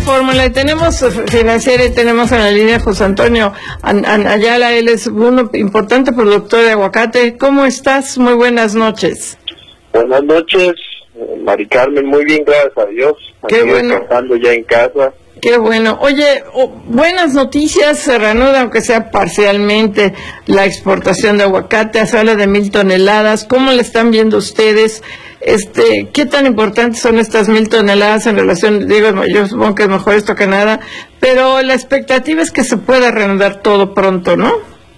fórmula y tenemos financiera y tenemos en la línea José Antonio Ayala, él es un importante productor de aguacate. ¿Cómo estás? Muy buenas noches. Buenas noches, Mari Carmen, muy bien, gracias a Dios. Qué aquí bueno. Descansando ya en casa. Qué bueno. Oye, buenas noticias, se reanuda, aunque sea parcialmente, la exportación de aguacate, se habla de 1,000 toneladas. ¿Cómo le están viendo ustedes? ¿Qué tan importantes son estas 1,000 toneladas en relación, yo supongo que es mejor esto que nada, pero la expectativa es que se pueda reanudar todo pronto, ¿no?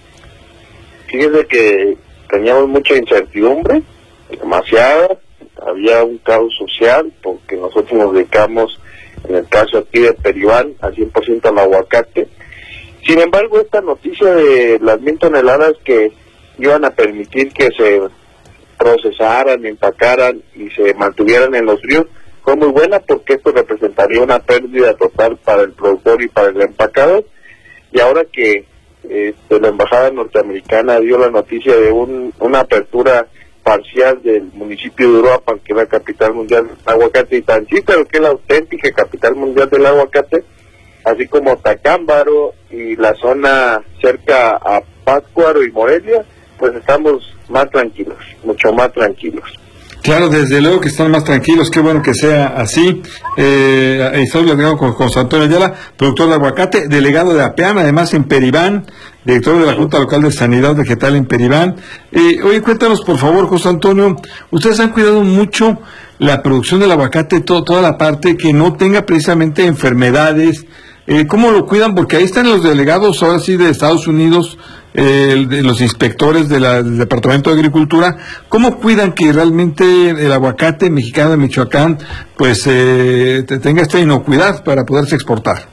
Fíjese que teníamos mucha incertidumbre, demasiada, había un caos social, porque nosotros nos dedicamos, en el caso aquí de Peribán, al 100% al aguacate. Sin embargo, esta noticia de las 1,000 toneladas que iban a permitir que se procesaran, empacaran y se mantuvieran en los ríos fue muy buena, porque esto representaría una pérdida total para el productor y para el empacador. Y ahora que la embajada norteamericana dio la noticia de una apertura parcial del municipio de Uruapan, que es la capital mundial del aguacate, y Tancítaro, que es la auténtica capital mundial del aguacate, así como Tacámbaro y la zona cerca a Pátzcuaro y Morelia, pues estamos más tranquilos, mucho más tranquilos. Claro, desde luego que están más tranquilos, qué bueno que sea así. Estoy hablando con José Antonio Ayala, productor de aguacate, delegado de APEAN, además en Peribán, director de la Junta Local de Sanidad Vegetal en Peribán. Oye, cuéntanos por favor, José Antonio, ustedes han cuidado mucho la producción del aguacate, toda la parte que no tenga precisamente enfermedades. ¿Cómo lo cuidan? Porque ahí están los delegados, ahora sí, de Estados Unidos, de los inspectores del Departamento de Agricultura. ¿Cómo cuidan que realmente el aguacate mexicano de Michoacán pues tenga esta inocuidad para poderse exportar?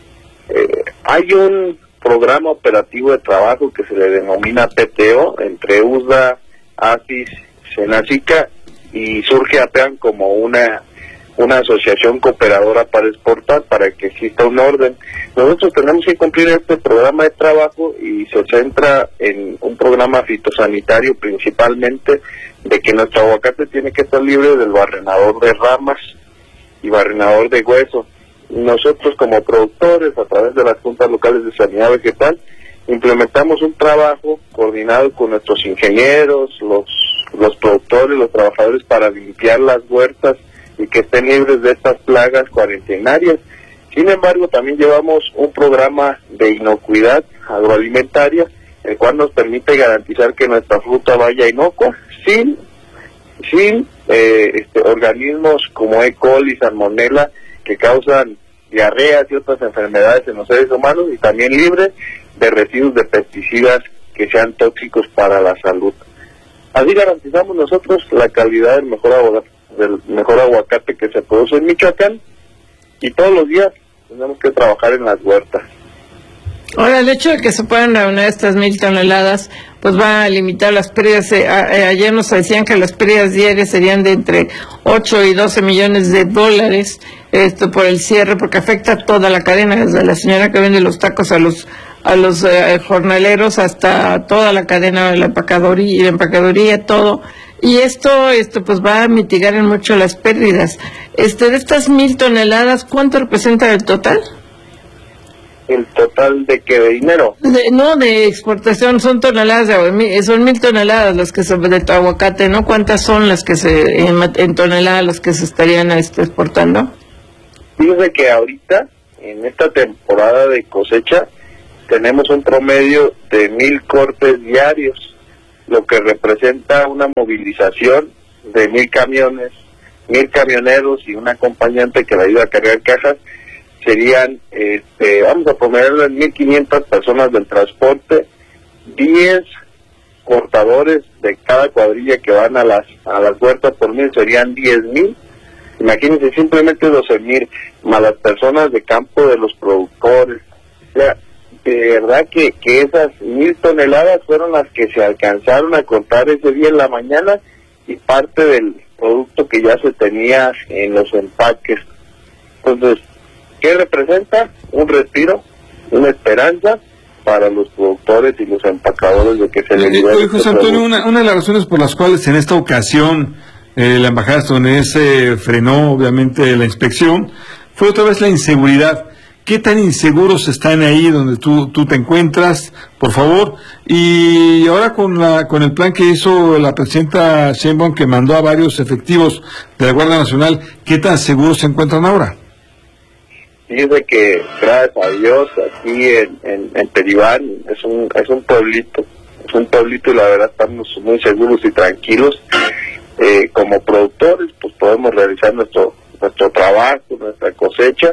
Hay un programa operativo de trabajo que se le denomina PTO entre USDA, AFIS, Senacica, y surge APEAN como una asociación cooperadora para exportar, para que exista un orden. Nosotros tenemos que cumplir este programa de trabajo y se centra en un programa fitosanitario principalmente, de que nuestro aguacate tiene que estar libre del barrenador de ramas y barrenador de hueso. Nosotros como productores, a través de las juntas locales de sanidad vegetal, implementamos un trabajo coordinado con nuestros ingenieros, los productores, los trabajadores, para limpiar las huertas y que estén libres de estas plagas cuarentenarias. Sin embargo, también llevamos un programa de inocuidad agroalimentaria, el cual nos permite garantizar que nuestra fruta vaya inocua, sin organismos como E. coli, salmonela, que causan diarreas y otras enfermedades en los seres humanos, y también libre de residuos de pesticidas que sean tóxicos para la salud. Así garantizamos nosotros la calidad del mejor aguacate que se produce en Michoacán, y todos los días tenemos que trabajar en las huertas. Ahora, el hecho de que se puedan reunir estas 1,000 toneladas, pues va a limitar las pérdidas. Ayer nos decían que las pérdidas diarias serían de entre 8 y 12 millones de dólares, por el cierre, porque afecta a toda la cadena, desde la señora que vende los tacos a los jornaleros hasta toda la cadena de la empacadoría, todo. Y esto pues va a mitigar en mucho las pérdidas. De estas 1,000 toneladas, ¿cuánto representa el total? ¿El total de qué? ¿De dinero? De exportación, son toneladas, son 1,000 toneladas las que son de tu aguacate, ¿no? ¿Cuántas son las que en toneladas las que se estarían exportando? Fíjese que ahorita, en esta temporada de cosecha, tenemos un promedio de 1,000 cortes diarios, lo que representa una movilización de 1,000 camiones, 1,000 camioneros y un acompañante que le ayuda a cargar cajas. Serían, vamos a ponerlo en 1,500 personas del transporte, 10 cortadores de cada cuadrilla que van a las huertas por mil, serían 10,000. Imagínense, simplemente 12,000, más las personas de campo de los productores. O sea, de verdad que esas 1,000 toneladas fueron las que se alcanzaron a cortar ese día en la mañana, y parte del producto que ya se tenía en los empaques. Entonces, ¿qué representa? Un respiro, una esperanza para los productores y los empacadores de que se les libere. Oye, José Antonio, una de las razones por las cuales en esta ocasión la embajada estadounidense frenó obviamente la inspección fue otra vez la inseguridad. ¿Qué tan inseguros están ahí donde tú te encuentras, por favor? Y ahora con el plan que hizo la presidenta Sheinbaum, que mandó a varios efectivos de la Guardia Nacional, ¿qué tan seguros se encuentran ahora? Dice que, gracias a Dios, aquí en Peribán es un pueblito y la verdad estamos muy seguros y tranquilos. Como productores, pues podemos realizar nuestro trabajo, nuestra cosecha.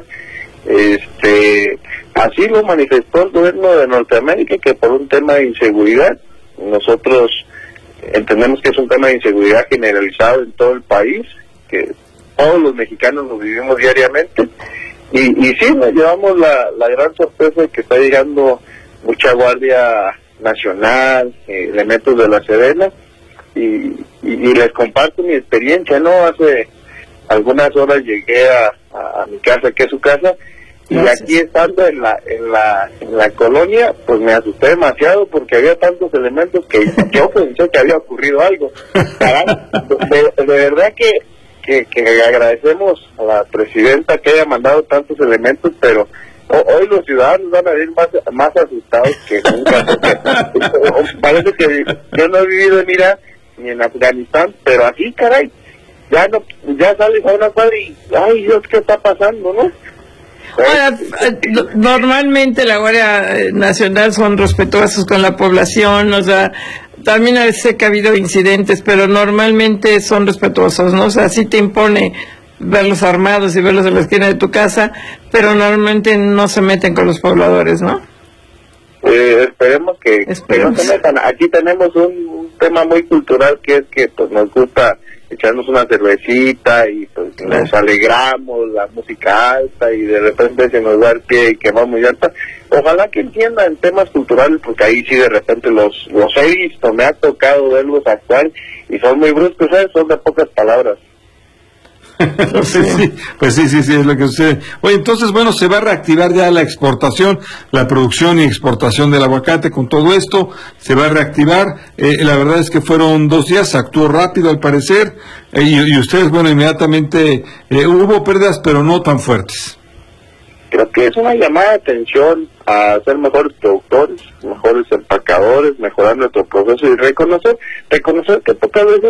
Así lo manifestó el gobierno de Norteamérica, que por un tema de inseguridad, nosotros entendemos que es un tema de inseguridad generalizado en todo el país, que todos los mexicanos lo vivimos diariamente, y sí, nos llevamos la gran sorpresa de que está llegando mucha Guardia Nacional, elementos de la Sedena, y les comparto mi experiencia, ¿no? Hace algunas horas llegué a mi casa, que es su casa, y gracias. Aquí estando en la colonia, pues me asusté demasiado porque había tantos elementos que yo pensé que había ocurrido algo. De verdad que agradecemos a la presidenta que haya mandado tantos elementos, pero hoy los ciudadanos van a ir más asustados que nunca. Parece que yo no he vivido en Irak ni en Afganistán, pero aquí, caray, ya sales a una cuadra y, ay Dios, ¿qué está pasando, no? Ahora, normalmente la Guardia Nacional son respetuosos con la población, o sea, también a veces sé que ha habido incidentes, pero normalmente son respetuosos, ¿no? O sea, sí te impone verlos armados y verlos en la esquina de tu casa, pero normalmente no se meten con los pobladores, ¿no? Esperemos que no se metan. Aquí tenemos un tema muy cultural, que es que pues nos gusta echarnos una cervecita y pues nos alegramos, la música alta, y de repente se nos da el pie y que va muy alta. Ojalá que entiendan temas culturales, porque ahí sí de repente los he visto, me ha tocado verlos actuar y son muy bruscos, ¿sabes? Son de pocas palabras. Sí, pues sí, es lo que sucede. Oye, entonces, bueno, se va a reactivar ya la exportación, la producción y exportación del aguacate. Con todo esto se va a reactivar. La verdad es que fueron 2 días, se actuó rápido al parecer, y ustedes, bueno, inmediatamente hubo pérdidas, pero no tan fuertes. Creo que es una llamada de atención a ser mejores productores, mejores empacadores, mejorar nuestro proceso y reconocer que pocas veces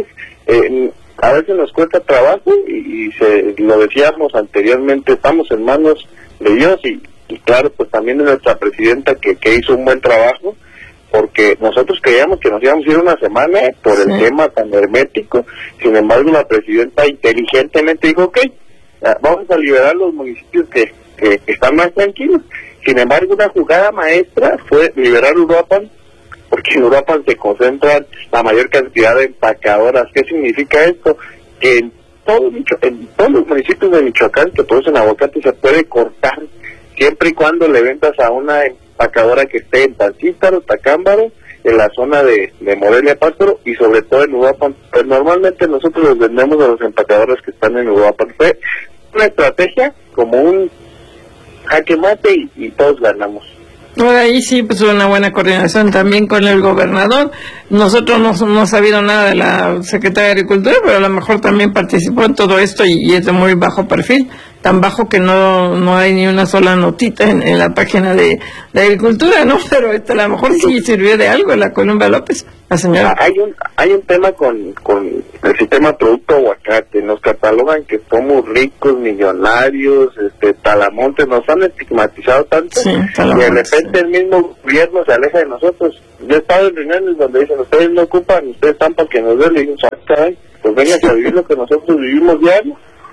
a veces nos cuesta trabajo, y lo decíamos anteriormente, estamos en manos de Dios y claro, pues también de nuestra presidenta que hizo un buen trabajo, porque nosotros creíamos que nos íbamos a ir una semana por el tema tan hermético. Sin embargo, la presidenta inteligentemente dijo, ok, vamos a liberar los municipios que están más tranquilos. Sin embargo, una jugada maestra fue liberar Uruapan, porque en Uruapan se concentran la mayor cantidad de empacadoras. ¿Qué significa esto? Que en todos los municipios de Michoacán que producen aguacate se puede cortar, siempre y cuando le vendas a una empacadora que esté en Tancítaro, Tacámbaro, en la zona de Morelia, Pátzcuaro, y sobre todo en Uruapan. Pues normalmente nosotros los vendemos a los empacadores que están en Uruapan. Fue una estrategia como un jaque mate y todos ganamos. Por ahí sí, pues una buena coordinación también con el gobernador. Nosotros no hemos sabido nada de la Secretaría de Agricultura, pero a lo mejor también participó en todo esto y es de muy bajo perfil, tan bajo que no hay ni una sola notita en la página de Agricultura, ¿no? Pero a lo mejor sí sirvió de algo la Columba López, la señora. Hay un tema con el sistema producto aguacate. Nos catalogan que somos ricos, millonarios, talamontes, nos han estigmatizado tanto, y de repente el mismo gobierno se aleja de nosotros. Yo he estado en reuniones donde dicen, ustedes no ocupan, ustedes están para que nos den, y dicen, pues vengan a vivir lo que nosotros vivimos diario,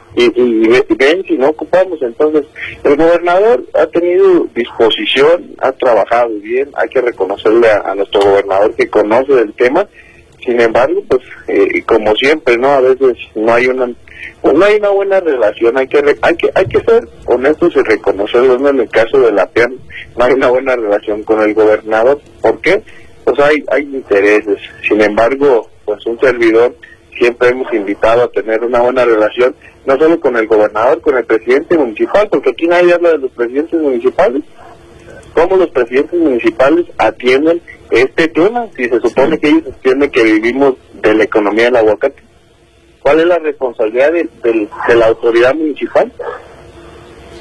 y ven si no ocupamos. Entonces, el gobernador ha tenido disposición, ha trabajado bien, hay que reconocerle a nuestro gobernador que conoce del tema. Sin embargo, pues, como siempre, ¿no? A veces no hay una buena relación. Hay que ser honestos y reconocerlo, ¿no? En el caso de la PEAN, no hay una buena relación con el gobernador. ¿Por qué? Pues hay intereses. Sin embargo, pues un servidor siempre hemos invitado a tener una buena relación, no solo con el gobernador, con el presidente municipal, porque aquí nadie habla de los presidentes municipales. ¿Cómo los presidentes municipales atienden este tema? Si se supone que ellos entienden que vivimos de la economía del aguacate, ¿cuál es la responsabilidad de la autoridad municipal?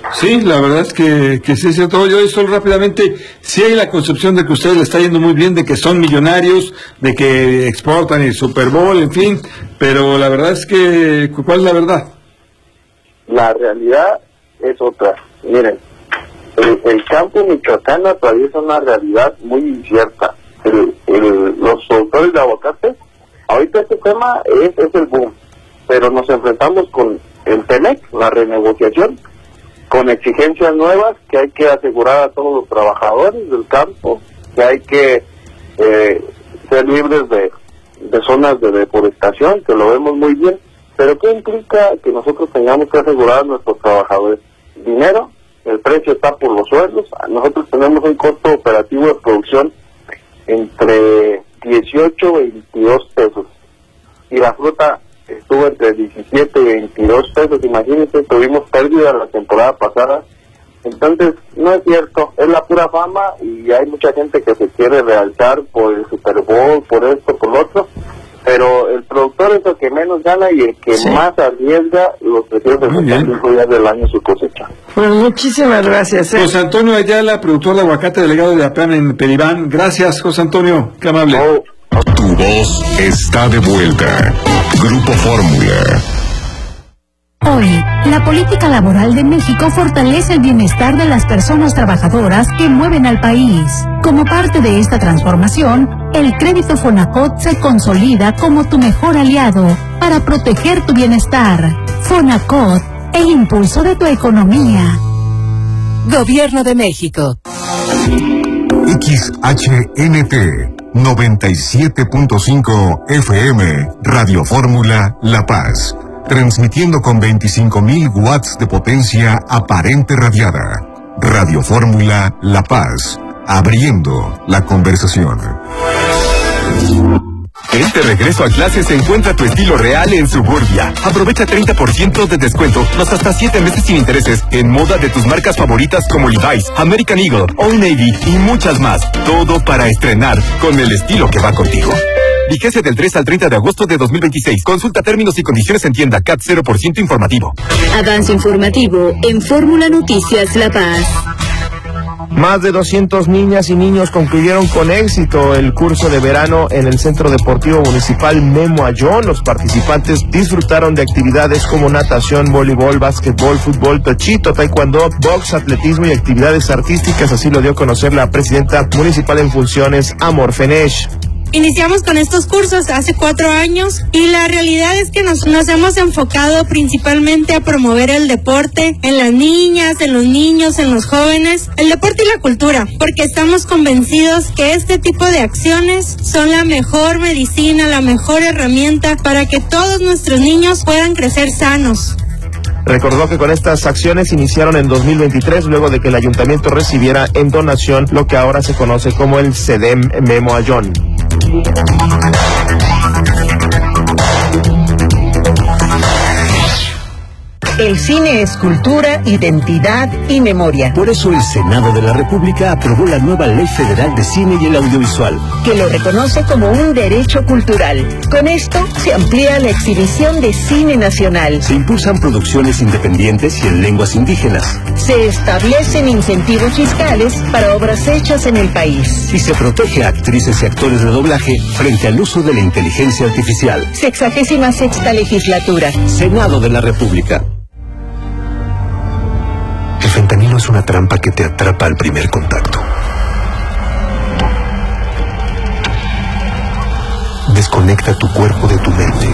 Sí, la verdad es que sí es cierto. Yo solo rápidamente, sí hay la concepción de que a ustedes les está yendo muy bien, de que son millonarios, de que exportan el Super Bowl, en fin, pero la verdad es que, ¿cuál es la verdad? La realidad es otra. Miren, el campo michoacano atraviesa una realidad muy incierta. Los productores de aguacate, ahorita este tema es el boom, pero nos enfrentamos con el TEMEC, la renegociación, con exigencias nuevas que hay que asegurar a todos los trabajadores del campo, que hay que ser libres de zonas de deforestación, que lo vemos muy bien, pero ¿qué implica que nosotros tengamos que asegurar a nuestros trabajadores? Dinero, el precio está por los sueldos, nosotros tenemos un costo operativo de producción entre 18 y 22 pesos, y la fruta estuvo entre 17 y 22 pesos, imagínense, tuvimos pérdida la temporada pasada. Entonces, no es cierto, es la pura fama y hay mucha gente que se quiere realzar por el Super Bowl, por esto, por lo otro, pero el productor es el que menos gana y el que más arriesga los 365 días del año su cosecha. Pues muchísimas gracias. José Antonio Ayala, productor de aguacate, delegado de APEAN en Peribán. Gracias, José Antonio, qué amable. Tu voz está de vuelta. Grupo Fórmula. Hoy, la política laboral de México fortalece el bienestar de las personas trabajadoras que mueven al país. Como parte de esta transformación, el crédito Fonacot se consolida como tu mejor aliado para proteger tu bienestar. Fonacot, el impulso de tu economía. Gobierno de México. XHNT 97.5 FM, Radio Fórmula La Paz. Transmitiendo con 25.000 watts de potencia aparente radiada. Radio Fórmula La Paz. Abriendo la conversación. Este regreso a clases encuentra tu estilo real en Suburbia. Aprovecha 30% de descuento, más hasta 7 meses sin intereses, en moda de tus marcas favoritas como Levi's, American Eagle, Old Navy y muchas más. Todo para estrenar con el estilo que va contigo. Vigencia del 3 al 30 de agosto de 2026. Consulta términos y condiciones en tienda. CAT 0% informativo. Avance informativo en Fórmula Noticias La Paz. Más de 200 niñas y niños concluyeron con éxito el curso de verano en el Centro Deportivo Municipal Memo Ayón. Los participantes disfrutaron de actividades como natación, voleibol, básquetbol, fútbol, tochito, taekwondo, box, atletismo y actividades artísticas. Así lo dio a conocer la presidenta municipal en funciones, Amor Fenesh. Iniciamos con estos cursos hace 4 años y la realidad es que nos hemos enfocado principalmente a promover el deporte en las niñas, en los niños, en los jóvenes, el deporte y la cultura, porque estamos convencidos que este tipo de acciones son la mejor medicina, la mejor herramienta para que todos nuestros niños puedan crecer sanos. Recordó que con estas acciones iniciaron en 2023 luego de que el ayuntamiento recibiera en donación lo que ahora se conoce como el CEDEM Memo Ayón. El cine es cultura, identidad y memoria. Por eso el Senado de la República aprobó la nueva Ley Federal de Cine y el Audiovisual, que lo reconoce como un derecho cultural. Con esto se amplía la exhibición de cine nacional. Se impulsan producciones independientes y en lenguas indígenas. Se establecen incentivos fiscales para obras hechas en el país. Y se protege a actrices y actores de doblaje frente al uso de la inteligencia artificial. 66ª legislatura. Senado de la República. El fentanilo es una trampa que te atrapa al primer contacto. Desconecta tu cuerpo de tu mente.